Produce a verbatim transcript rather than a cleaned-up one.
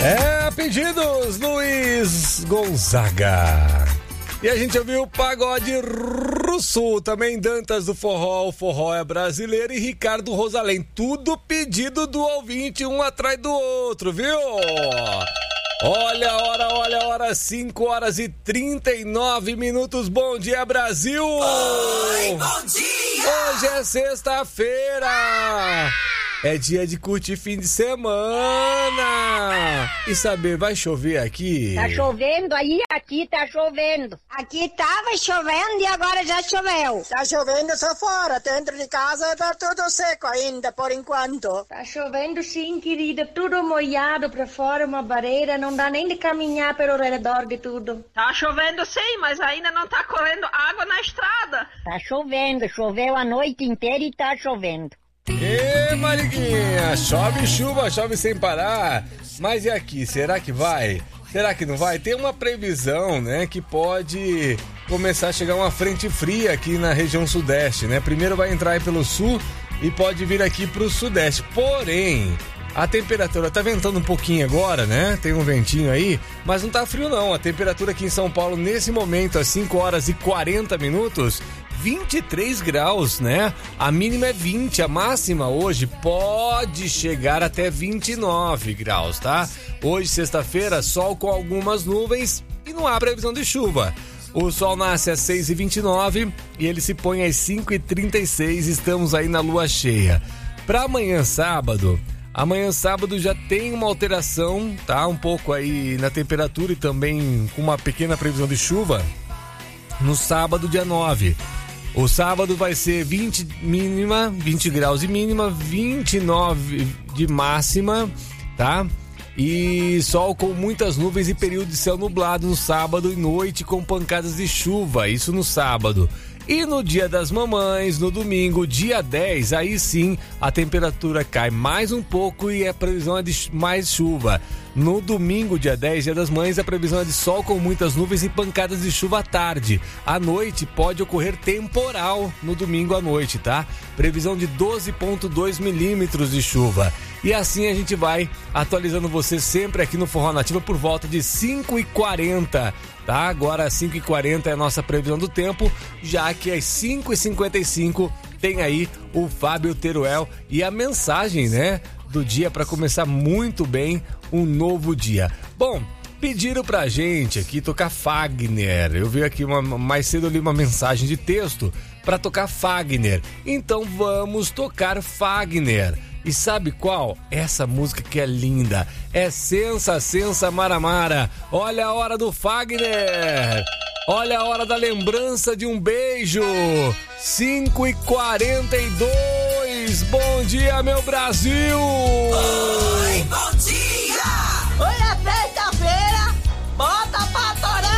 É, pedidos, Luiz Gonzaga. E a gente ouviu o Pagode Russo, também Dantas do Forró, o Forró é brasileiro, e Ricardo Rosalém. Tudo pedido do ouvinte, um atrás do outro, viu? Olha a hora, olha a hora, cinco horas e trinta e nove minutos. Bom dia, Brasil! Oi, bom dia! Hoje é sexta-feira! É dia de curtir fim de semana! E saber, vai chover aqui? Tá chovendo aí, aqui tá chovendo. Aqui tava chovendo e agora já choveu. Tá chovendo só fora, dentro de casa tá tudo seco ainda, por enquanto. Tá chovendo sim, querida, tudo molhado pra fora, uma barreira, não dá nem de caminhar pelo redor de tudo. Tá chovendo sim, mas ainda não tá correndo água na estrada. Tá chovendo, choveu a noite inteira e tá chovendo. Ê, Mariguinha, chove chuva, chove sem parar. Mas e aqui, será que vai? Será que não vai? Tem uma previsão, né, que pode começar a chegar uma frente fria aqui na região sudeste, né? Primeiro vai entrar aí pelo sul e pode vir aqui pro sudeste. Porém, a temperatura tá ventando um pouquinho agora, né? Tem um ventinho aí, mas não tá frio não. A temperatura aqui em São Paulo, nesse momento, às cinco horas e quarenta minutos, vinte e três graus, né? A mínima é vinte, a máxima hoje pode chegar até vinte e nove graus, tá? Hoje, sexta-feira, sol com algumas nuvens e não há previsão de chuva. O sol nasce às seis e vinte e nove e ele se põe às cinco e trinta e seis, estamos aí na lua cheia. Para amanhã, sábado, amanhã, sábado, já tem uma alteração, tá? Um pouco aí na temperatura e também com uma pequena previsão de chuva no sábado, dia nove. O sábado vai ser vinte mínima, vinte graus de mínima, vinte e nove de máxima, tá? E sol com muitas nuvens e período de céu nublado no sábado e noite com pancadas de chuva, isso no sábado. E no dia das mamães, no domingo, dia dez, aí sim a temperatura cai mais um pouco e a previsão é de mais chuva. No domingo, dia dez, dia das mães, a previsão é de sol com muitas nuvens e pancadas de chuva à tarde. À noite pode ocorrer temporal no domingo à noite, tá? Previsão de doze vírgula dois milímetros de chuva. E assim a gente vai atualizando você sempre aqui no Forró Nativa por volta de cinco e quarenta. Tá? Agora às cinco e quarenta é a nossa previsão do tempo, já que às cinco e cinquenta e cinco tem aí o Fábio Teruel e a mensagem, né, do dia para começar muito bem um novo dia. Bom, pediram pra gente aqui tocar Fagner. Eu vi aqui uma, mais cedo, eu li uma mensagem de texto para tocar Fagner. Então vamos tocar Fagner. E sabe qual? Essa música que é linda. É Sensa, Sensa, Maramara. Olha a hora do Fagner. Olha a hora da lembrança de um beijo. cinco e quarenta e dois. Bom dia, meu Brasil.